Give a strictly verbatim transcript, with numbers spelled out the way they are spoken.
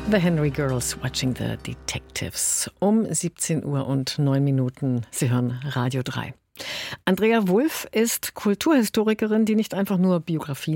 The Henry Girls Watching the Detectives. Um siebzehn Uhr und neun Minuten. Sie hören Radio drei. Andrea Wulff ist Kulturhistorikerin, die nicht einfach nur Biografien